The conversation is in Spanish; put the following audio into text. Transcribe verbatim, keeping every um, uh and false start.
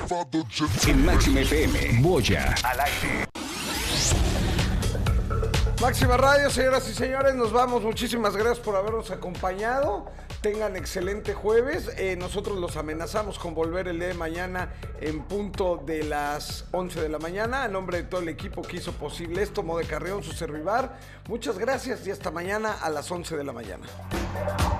En Máxima F M, Boya al aire. Máxima Radio, señoras y señores, nos vamos. Muchísimas gracias por habernos acompañado. Tengan excelente jueves. Eh, nosotros los amenazamos con volver el día de mañana en punto de las once de la mañana. A nombre de todo el equipo que hizo posible esto, Mode Carreón, su servidor. Muchas gracias y hasta mañana a las once de la mañana.